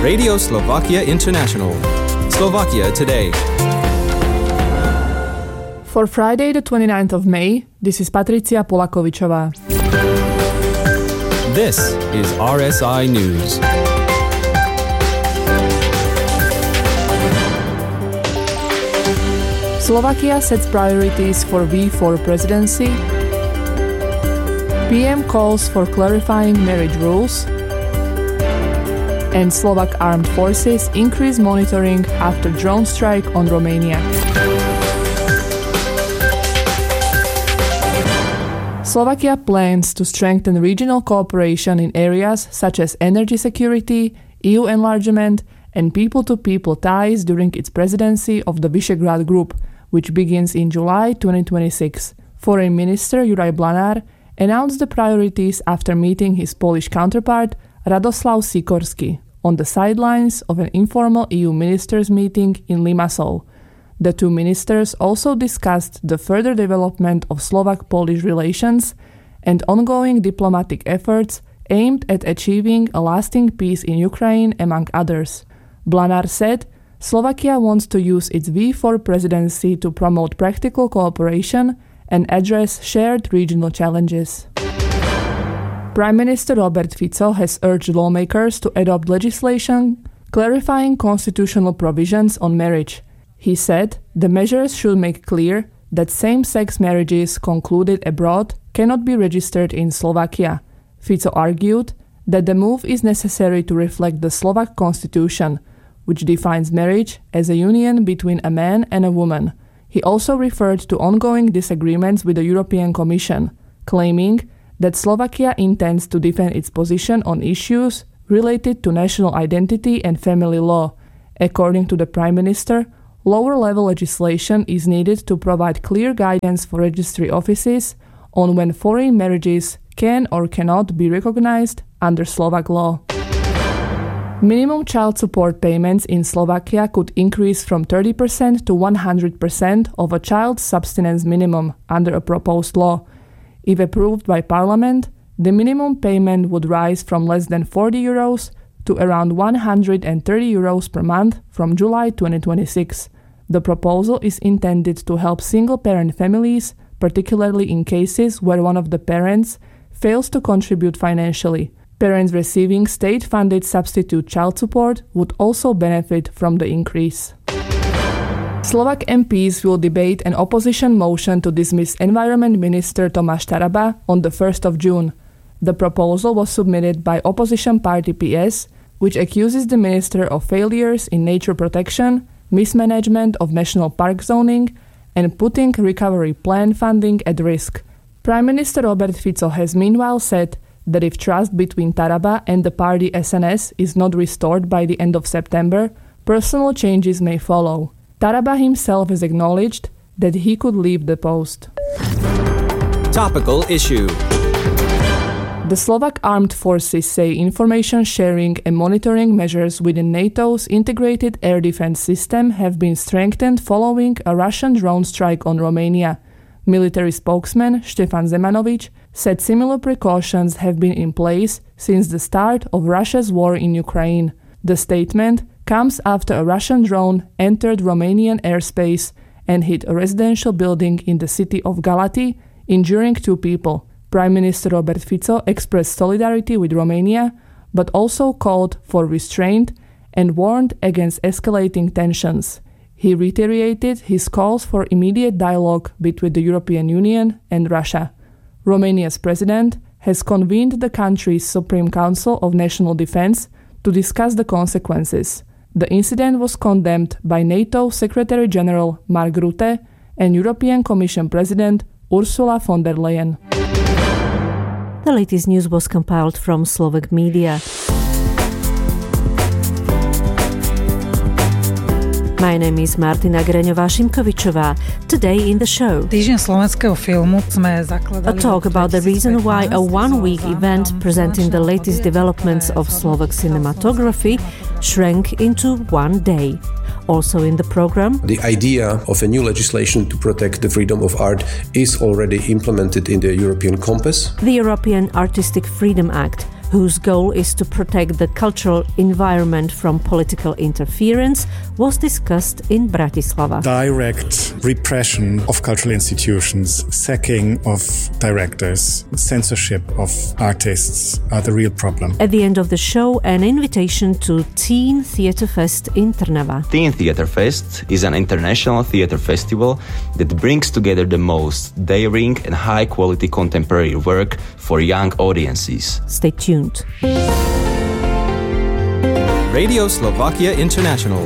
Radio Slovakia International. Slovakia Today. For Friday, the 29th of May, this is Patricia Polakovičová. This is RSI News. Slovakia sets priorities for V4 presidency. PM calls for clarifying marriage rules. And Slovak armed forces increase monitoring after drone strike on Romania. Slovakia plans to strengthen regional cooperation in areas such as energy security, EU enlargement, and people-to-people ties during its presidency of the Visegrad Group, which begins in July 2026. Foreign Minister Juraj Blanár announced the priorities after meeting his Polish counterpart Radoslav Sikorski on the sidelines of an informal EU ministers' meeting in Limassol. The two ministers also discussed the further development of Slovak-Polish relations and ongoing diplomatic efforts aimed at achieving a lasting peace in Ukraine, among others. Blanár said Slovakia wants to use its V4 presidency to promote practical cooperation and address shared regional challenges. Prime Minister Robert Fico has urged lawmakers to adopt legislation clarifying constitutional provisions on marriage. He said the measures should make clear that same-sex marriages concluded abroad cannot be registered in Slovakia. Fico argued that the move is necessary to reflect the Slovak constitution, which defines marriage as a union between a man and a woman. He also referred to ongoing disagreements with the European Commission, claiming that Slovakia intends to defend its position on issues related to national identity and family law. According to the Prime Minister, lower-level legislation is needed to provide clear guidance for registry offices on when foreign marriages can or cannot be recognized under Slovak law. Minimum child support payments in Slovakia could increase from 30% to 100% of a child's subsistence minimum under a proposed law. If approved by Parliament, the minimum payment would rise from less than 40 euros to around 130 euros per month from July 2026. The proposal is intended to help single-parent families, particularly in cases where one of the parents fails to contribute financially. Parents receiving state-funded substitute child support would also benefit from the increase. Slovak MPs will debate an opposition motion to dismiss Environment Minister Tomáš Taraba on the 1st of June. The proposal was submitted by opposition party PS, which accuses the minister of failures in nature protection, mismanagement of national park zoning, and putting recovery plan funding at risk. Prime Minister Robert Fico has meanwhile said that if trust between Taraba and the party SNS is not restored by the end of September, personal changes may follow. Taraba himself has acknowledged that he could leave the post. Topical issue. The Slovak armed forces say information sharing and monitoring measures within NATO's integrated air defense system have been strengthened following a Russian drone strike on Romania. Military spokesman Štefan Zemanovič said similar precautions have been in place since the start of Russia's war in Ukraine. The statement comes after a Russian drone entered Romanian airspace and hit a residential building in the city of Galati, injuring 2 people. Prime Minister Robert Fico expressed solidarity with Romania, but also called for restraint and warned against escalating tensions. He reiterated his calls for immediate dialogue between the European Union and Russia. Romania's president has convened the country's Supreme Council of National Defense to discuss the consequences. The incident was condemned by NATO Secretary General Mark Rutte and European Commission President Ursula von der Leyen. The latest news was compiled from Slovak media. My name is Martina Greňová-Šimkovičová. Today in the show, Týždeň slovenského filmu sme zakladali. A talk about the reason why a one-week event presenting the latest developments of Slovak cinematography shrank into one day. Also in the program, the idea of a new legislation to protect the freedom of art is already implemented in the European Compass. The European Artistic Freedom Act, whose goal is to protect the cultural environment from political interference, was discussed in Bratislava. Direct repression of cultural institutions, sacking of directors, censorship of artists are the real problem. At the end of the show, an invitation to Teen Theatre Fest in Trnava. Teen Theatre Fest is an international theatre festival that brings together the most daring and high-quality contemporary work for young audiences. Stay tuned. Radio Slovakia International.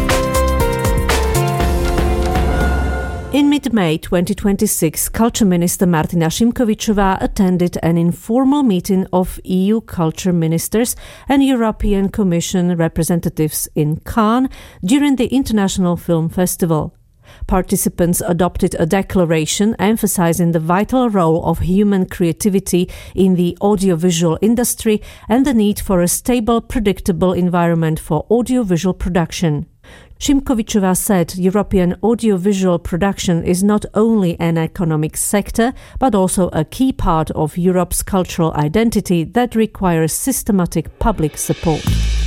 In mid-May 2026, Culture Minister Martina Šimkovičová attended an informal meeting of EU culture ministers and European Commission representatives in Cannes during the International Film Festival. Participants adopted a declaration emphasizing the vital role of human creativity in the audiovisual industry and the need for a stable, predictable environment for audiovisual production. Šimkovičová said European audiovisual production is not only an economic sector, but also a key part of Europe's cultural identity that requires systematic public support.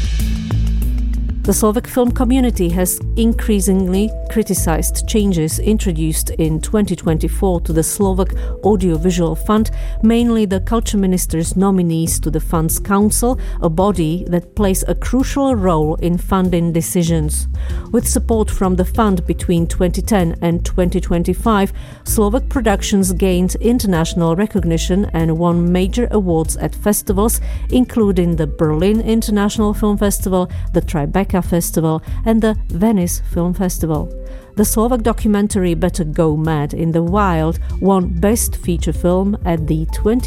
The Slovak film community has increasingly criticized changes introduced in 2024 to the Slovak Audiovisual Fund, mainly the culture minister's nominees to the Fund's Council, a body that plays a crucial role in funding decisions. With support from the fund between 2010 and 2025, Slovak productions gained international recognition and won major awards at festivals, including the Berlin International Film Festival, the Tribeca Festival and the Venice Film Festival. The Slovak documentary Better Go Mad in the Wild won Best Feature Film at the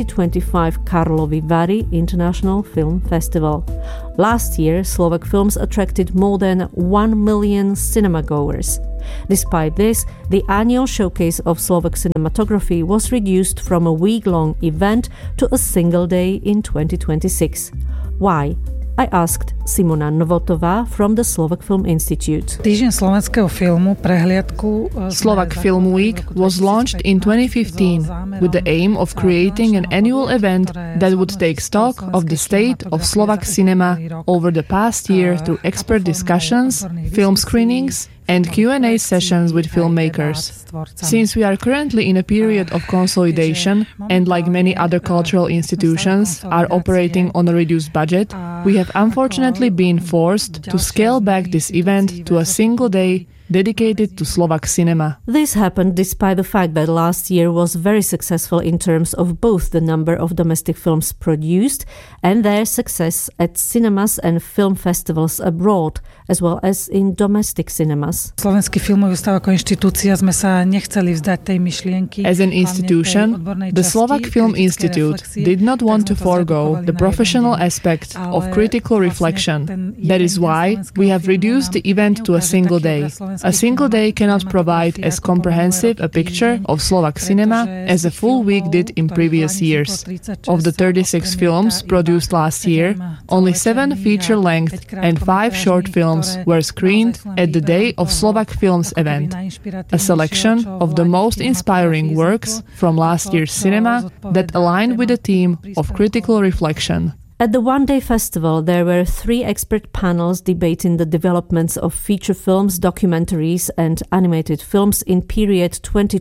2025 Karlovy Vary International Film Festival. Last year, Slovak films attracted more than 1 million cinema-goers. Despite this, the annual showcase of Slovak cinematography was reduced from a week-long event to a single day in 2026. Why? I asked Simona Novotová from the Slovak Film Institute. Týždeň slovenského filmu prehliadku Slovak Film Week was launched in 2015 with the aim of creating an annual event that would take stock of the state of Slovak cinema over the past year through expert discussions, film screenings, and Q&A sessions with filmmakers. Since we are currently in a period of consolidation and like many other cultural institutions are operating on a reduced budget, we have unfortunately been forced to scale back this event to a single day dedicated to Slovak cinema. This happened despite the fact that last year was very successful in terms of both the number of domestic films produced and their success at cinemas and film festivals abroad, as well as in domestic cinemas. Slovenský filmový ústav ako inštitúcia sme sa nechceli vzdať tej myšlienky. As an institution, the Slovak Film Institute did not want to forego the professional aspect of critical reflection. That is why we have reduced the event to a single day. A single day cannot provide as comprehensive a picture of Slovak cinema as a full week did in previous years. Of the 36 films produced last year, only 7 feature-length and 5 short films were screened at the Day of Slovak Films event, a selection of the most inspiring works from last year's cinema that aligned with the theme of critical reflection. At the one-day festival, there were 3 expert panels debating the developments of feature films, documentaries and animated films in period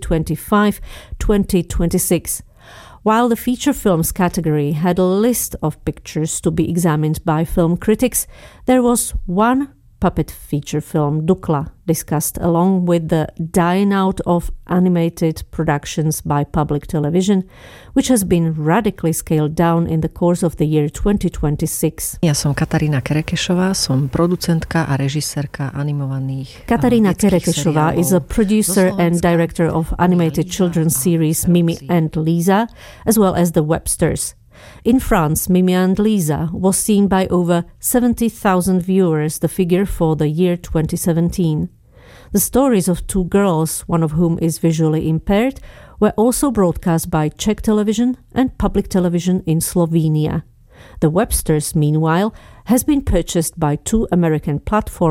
2025-2026. While the feature films category had a list of pictures to be examined by film critics, there was one puppet feature film, Dukla, discussed along with the dying out of animated productions by public television, which has been radically scaled down in the course of the year 2026. Ja som Katarína Kerekešová, som producentka a režisérka animovaných Katarína Kerekešová is a producer and director of animated children's series Mimi and Lisa, as well as The Websters. In France, Mimi and Lisa was seen by over 70,000 viewers, the figure for the year 2017. The stories of 2 girls, one of whom is visually impaired, were also broadcast by Czech television and public television in Slovenia. The Websters, meanwhile, has been purchased by 2 American platforms,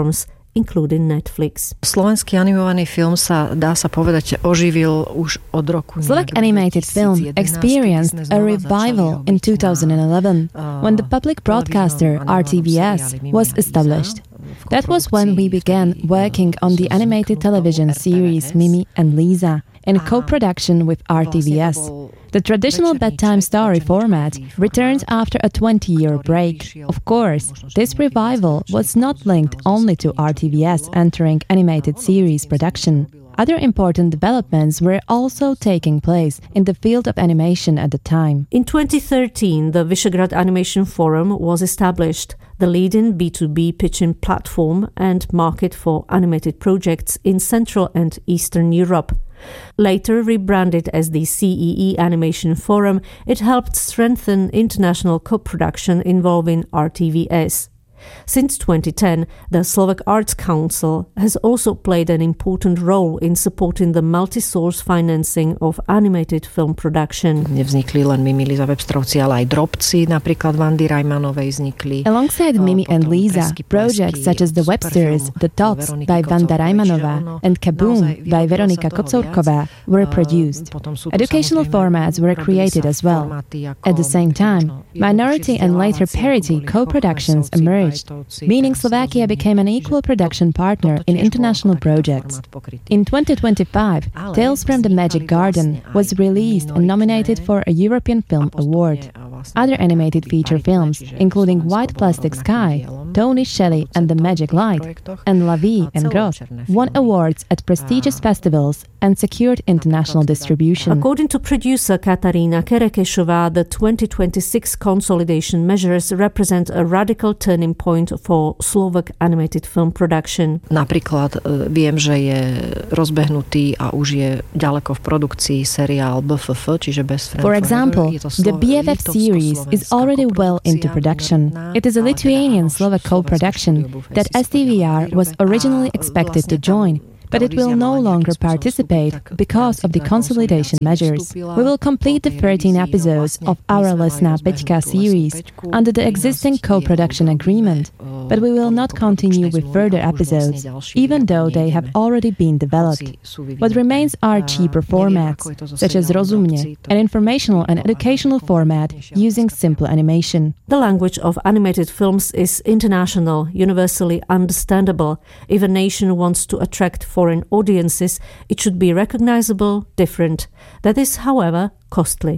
including Netflix. Slovenský animovaný film sa, dá sa povedať, oživil už od roku. Slovak animated film experienced a revival in 2011 when the public broadcaster RTVS was established. That was when we began working on the animated television series Mimi and Lisa in co-production with RTVS. The traditional bedtime story format returned after a 20-year break. Of course, this revival was not linked only to RTVS entering animated series production. Other important developments were also taking place in the field of animation at the time. In 2013, the Visegrad Animation Forum was established, the leading B2B pitching platform and market for animated projects in Central and Eastern Europe. Later rebranded as the CEE Animation Forum, it helped strengthen international co-production involving RTVS. Since 2010, the Slovak Arts Council has also played an important role in supporting the multi-source financing of animated film production. Nevznikli len Mimi, Lisa, Webstrovci, ale aj Drobci, napríklad Vandy Rajmanovej vznikli. Alongside Mimi and Lisa, projects such as The Websters, The Tots by Vanda Rajmanova and Kaboom by Veronika Kocourková were produced. Educational formats were created as well. At the same time, minority and later parity co-productions emerged, meaning Slovakia became an equal production partner in international projects. In 2025, Tales from the Magic Garden was released and nominated for a European Film Award. Other animated feature films, including White Plastic Sky, Tony Shelley and the Magic Light, and La Vie and Groth, won awards at prestigious festivals and secured international distribution. According to producer Katarina Kerekešová, the 2026 consolidation measures represent a radical turning point for Slovak animated film production. Napríklad viem, že je rozbehnutý a už je ďaleko v produkcii seriál BFF, čiže Best Friend. For example, the BFF series is already well into production. It is a Lithuanian-Slovak co-production that STVR was originally expected to join, but it will no longer participate because of the consolidation measures. We will complete the 13 episodes of Our Lesná Peťka series under the existing co-production agreement, but we will not continue with further episodes, even though they have already been developed. What remains are cheaper formats, such as Rozumne, an informational and educational format using simple animation. The language of animated films is international, universally understandable. If a nation wants to attract foreign audiences, it should be recognizable, different. That is, however, costly.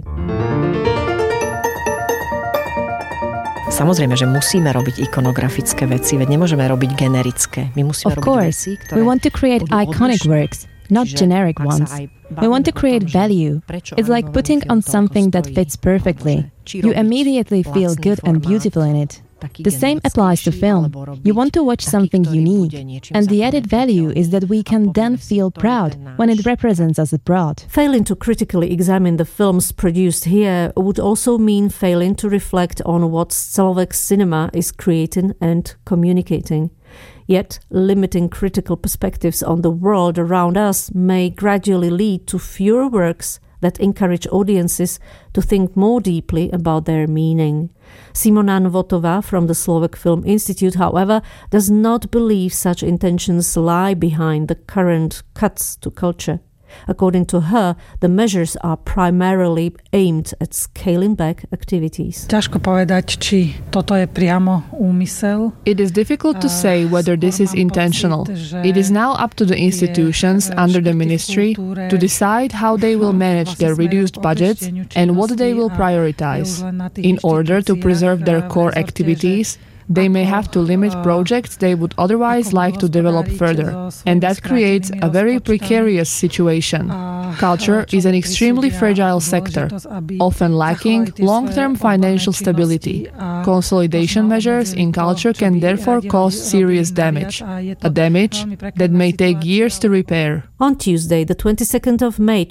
Samozrejme, že musíme robiť ikonografické veci, veď nemôžeme robiť generické. My musíme robiť veci, ktoré... We want to create iconic works, not generic ones. We want to create value. It's like putting on something that fits perfectly. You immediately feel good and beautiful in it. The same applies to film. You want to watch something unique, and the added value is that we can then feel proud when it represents us abroad. Failing to critically examine the films produced here would also mean failing to reflect on what Slovak cinema is creating and communicating. Yet, limiting critical perspectives on the world around us may gradually lead to fewer works that encourage audiences to think more deeply about their meaning. Simona Nvotová from the Slovak Film Institute, however, does not believe such intentions lie behind the current cuts to culture. According to her, the measures are primarily aimed at scaling back activities. Ťažko povedať, či toto je priamo úmysel. It is difficult to say whether this is intentional. It is now up to the institutions under the ministry to decide how they will manage their reduced budgets and what they will prioritize. In order to preserve their core activities, they may have to limit projects they would otherwise like to develop further, and that creates a very precarious situation. Culture is an extremely fragile sector, often lacking long-term financial stability. Consolidation measures in culture can therefore cause serious damage, a damage that may take years to repair. On Tuesday, the 22nd of May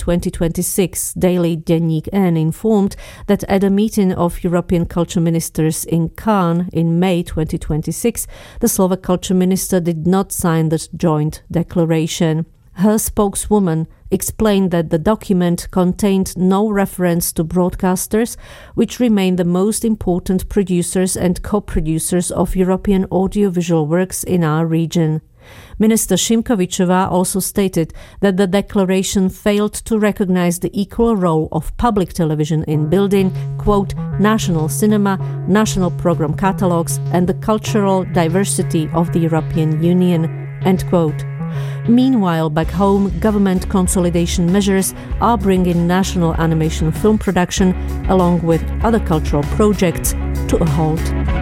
2026, Daily Deník N informed that at a meeting of European culture ministers in Cannes in May 2026, the Slovak culture minister did not sign the joint declaration. Her spokeswoman explained that the document contained no reference to broadcasters, which remain the most important producers and co-producers of European audiovisual works in our region. Minister Šimkovičová also stated that the declaration failed to recognize the equal role of public television in building, quote, national cinema, national program catalogues, and the cultural diversity of the European Union, end quote. Meanwhile, back home, government consolidation measures are bringing national animation film production, along with other cultural projects, to a halt.